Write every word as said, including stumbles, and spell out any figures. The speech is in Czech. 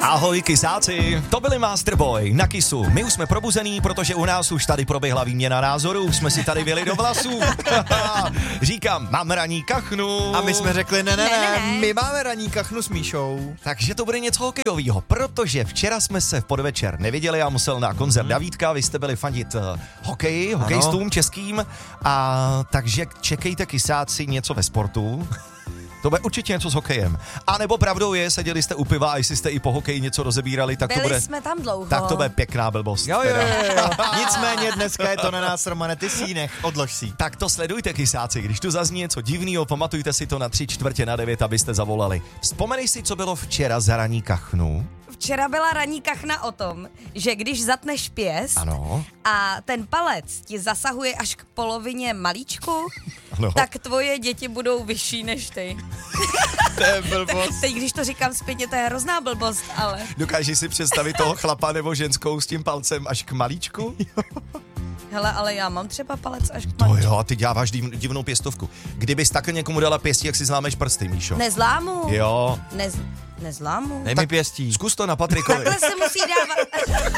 Ahoj kysáci, to byli Masterboy na Kisu. My už jsme probuzený, protože u nás už tady proběhla výměna názorů, už jsme si tady vyli do vlasů. Říkám, mám ranní kachnu. A my jsme řekli, ne, ne, ne, my máme ranní kachnu s Míšou. Takže to bude něco hokejového, protože včera jsme se v podvečer neviděli, já musel na koncert hmm. Davídka, vy jste byli fandit uh, hokeji, hokejistům českým, a takže čekejte kysáci něco ve sportu. To bude určitě něco s hokejem. A nebo pravdou je, seděli jste u piva a jestli jste i po hokeji něco rozebírali, tak Byli to bude... jsme tam dlouho. Tak to bude pěkná blbost. Jo, jo, jo, jo. Nicméně dneska je to na nás, Romane, ty si nech, odlož si. Tak to sledujte, kysáci, když tu zazní něco divného, pamatujte si to na tři čtvrtě na devět, abyste zavolali. Vzpomenej si, co bylo včera za ranní kachnu. Včera byla ranní kachna o tom, že když zatneš pěst Ano. a ten palec ti zasahuje až k polovině malíčku, Ano. tak tvoje děti budou vyšší než ty. To je blbost. Teď, když to říkám zpětně, to je hrozná blbost, ale... Dokážeš si představit toho chlapa nebo ženskou s tím palcem až k malíčku? Hele, ale já mám třeba palec až k To malíčku. jo, ty děláš div, divnou pěstovku. Kdybys takhle někomu dala pěstí, jak si zlámeš prsty, Míšo. Nezlámu. Jo. Nez, nezlámu. Dej mi pěstí. Zkus to na Patrikovi. Takhle se musí dávat...